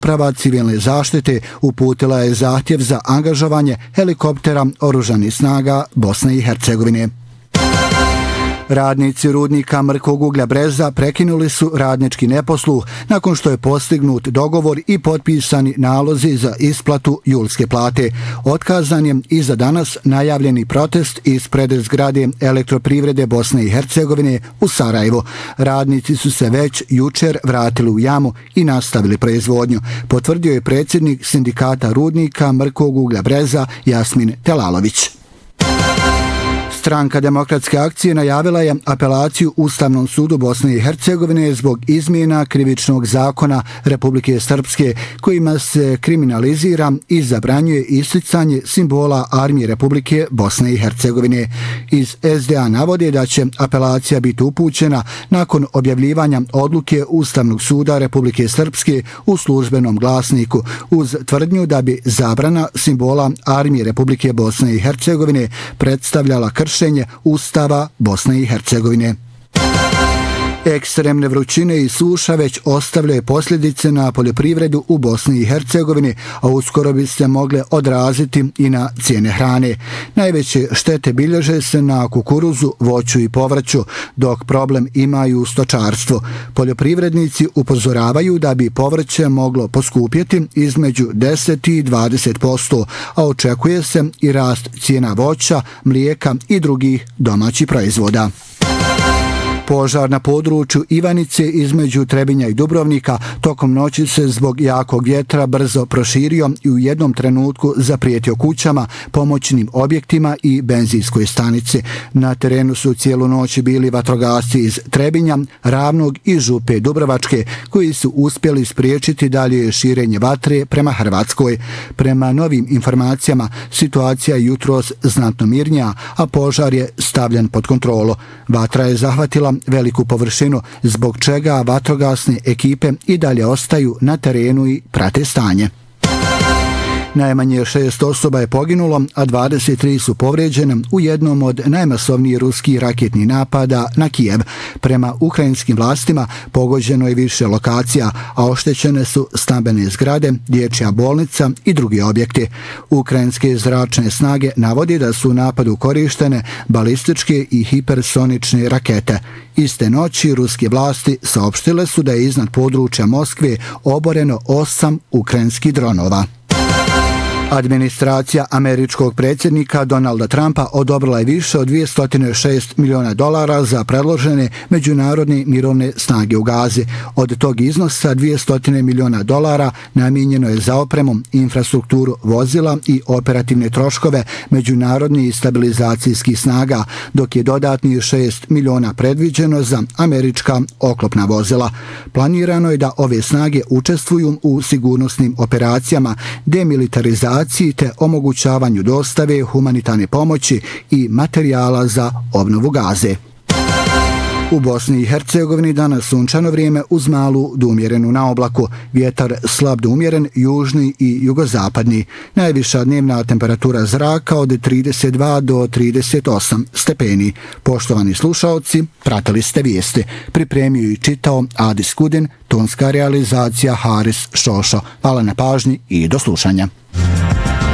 Uprava civilne zaštite uputila je zahtjev za angažovanje helikoptera oružanih snaga Bosne i Hercegovine. Radnici rudnika mrkog uglja Breza prekinuli su radnički neposluh nakon što je postignut dogovor i potpisani nalozi za isplatu julske plate. Otkazan je i za danas najavljeni protest ispred zgrade Elektroprivrede Bosne i Hercegovine u Sarajevu. Radnici su se već jučer vratili u jamu i nastavili proizvodnju, potvrdio je predsjednik sindikata rudnika mrkog uglja Breza Jasmin Telalović. Stranka Demokratske akcije najavila je apelaciju Ustavnom sudu Bosne i Hercegovine zbog izmjena krivičnog zakona Republike Srpske kojima se kriminalizira i zabranjuje isticanje simbola Armije Republike Bosne i Hercegovine. Iz SDA navode da će apelacija biti upućena nakon objavljivanja odluke Ustavnog suda Republike Srpske u službenom glasniku uz tvrdnju da bi zabrana simbola Armije Republike Bosne i Hercegovine predstavljala kršenje Ustava Bosne i Hercegovine. Ekstremne vrućine i suša već ostavljaju posljedice na poljoprivredu u Bosni i Hercegovini, a uskoro bi se mogle odraziti i na cijene hrane. Najveće štete bilježe se na kukuruzu, voću i povrću, dok problem imaju u stočarstvu. Poljoprivrednici upozoravaju da bi povrće moglo poskupjeti između 10 i 20%, a očekuje se i rast cijena voća, mlijeka i drugih domaćih proizvoda. Požar na području Ivanice između Trebinja i Dubrovnika tokom noći se zbog jakog vjetra brzo proširio i u jednom trenutku zaprijetio kućama, pomoćnim objektima i benzinskoj stanici. Na terenu su cijelu noć bili vatrogasci iz Trebinja, Ravnog i Župe Dubrovačke koji su uspjeli spriječiti dalje širenje vatre prema Hrvatskoj. Prema novim informacijama situacija je jutros znatno mirnija, a požar je stavljen pod kontrolu. Vatra je zahvatila veliku površinu, zbog čega vatrogasne ekipe i dalje ostaju na terenu i prate stanje. Najmanje 6 osoba je poginulo, a 23 su povrijeđene u jednom od najmasovnijih ruskih raketnih napada na Kijev. Prema ukrajinskim vlastima pogođeno je više lokacija, a oštećene su stambene zgrade, dječja bolnica i drugi objekti. Ukrajinske zračne snage navodi da su u napadu korištene balističke i hipersonične rakete. Iste noći ruske vlasti saopštile su da je iznad područja Moskve oboreno 8 ukrajinskih dronova. Administracija američkog predsjednika Donalda Trumpa odobrila je više od $206 miliona za predložene međunarodne mirovne snage u Gazi. Od tog iznosa $200 miliona namijenjeno je za opremu, infrastrukturu vozila i operativne troškove međunarodnih stabilizacijskih snaga, dok je dodatnih $6 miliona predviđeno za američka oklopna vozila. Planirano je da ove snage učestvuju u sigurnosnim operacijama, demilitarizaciji te omogućavanju dostave humanitarne pomoći i materijala za obnovu Gaze. U Bosni i Hercegovini danas sunčano vrijeme uz malu do umjerenu na oblaku, vjetar slab do umjeren, južni i jugozapadni. Najviša dnevna temperatura zraka od 32 do 38 stepeni. Poštovani slušaoci, pratili ste vijesti. Pripremio i čitao Adis Kudin, tonska realizacija Haris Šošo. Hvala na pažnji i do slušanja.